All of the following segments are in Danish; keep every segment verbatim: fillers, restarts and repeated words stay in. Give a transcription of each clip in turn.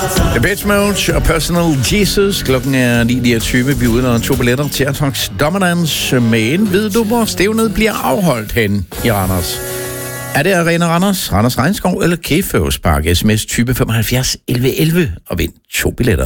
Depeche Mode og Personal Jesus. Klokken er ni niogtyve. Vi udlader to billetter til Atrox Dominance. Men ved du, hvor stævnet bliver afholdt hen i Randers? Er det Arena Randers, Randers Regnskov eller Kæføvspark? Sms type femoghalvfjerds elleve elleve og vind to billetter.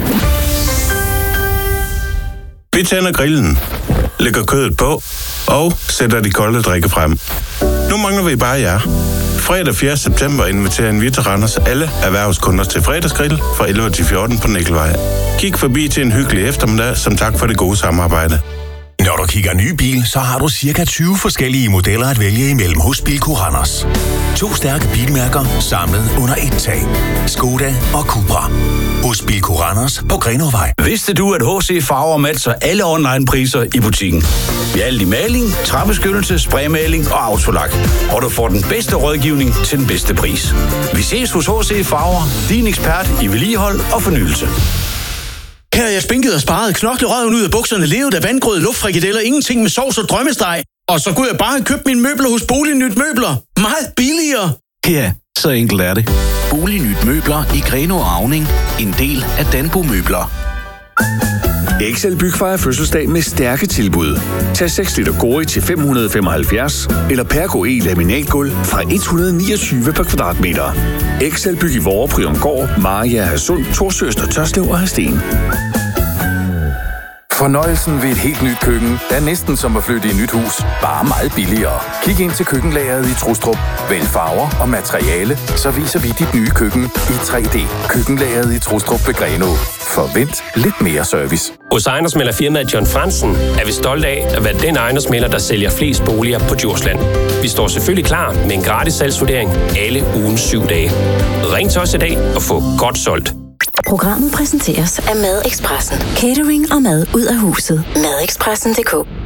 Vi tænder grillen, lægger kødet på og sætter de kolde drikke frem. Nu mangler vi bare jer. Fredag fjerde september inviterer vi til Randers alle erhvervskunder til fredagsgrill fra elleve til fjorten på Nikkelvej. Kig forbi til en hyggelig eftermiddag som tak for det gode samarbejde. Når du kigger ny bil, så har du cirka tyve forskellige modeller at vælge imellem hos Bilco Randers. To stærke bilmærker samlet under et tag. Skoda og Cupra. Hos Bilco Randers på Grenovej. Vidste du, at H C Farver matcher alle online-priser i butikken? Vi er alt i maling, træbeskyttelse, spraymaling og autolak. Og du får den bedste rådgivning til den bedste pris. Vi ses hos H C Farver, din ekspert i vedligehold og fornyelse. Her er jeg spinket og sparet, knoklet røven ud af bukserne, levet af vandgrød, luftfrikadeller, ingenting med sovs og drømmesteg. Og så kunne jeg bare have købt mine møbler hos Bolignyt Møbler. Meget billigere. Ja, så enkelt er det. Bolignyt Møbler i Grenaa og Auning. En del af Danbo Møbler. Excel Byg fejrer fødselsdag med stærke tilbud. Tag seks liter Gori til fem hundrede femoghalvfjerds, eller Pergo E laminatgulv fra et hundrede niogtyve per kvadratmeter. Excel Byg i Vorre, Priumgård, Maria, Hadsund, Torsøst og Tørslev og Hadsten. Fornøjelsen ved et helt nyt køkken er næsten som at flytte i et nyt hus, bare meget billigere. Kig ind til køkkenlageret i Trustrup. Vælg farver og materiale, så viser vi dit nye køkken i tre D. Køkkenlageret i Trustrup ved Grenaa. Forvent lidt mere service. Hos ejendomsmæglerfirmaet John Fransen er vi stolte af at være den ejendomsmægler, der sælger flest boliger på Djursland. Vi står selvfølgelig klar med en gratis salgsvurdering alle ugens syv dage. Ring til os i dag og få godt solgt. Programmet præsenteres af Madexpressen. Catering og mad ud af huset. Madexpressen punktum d k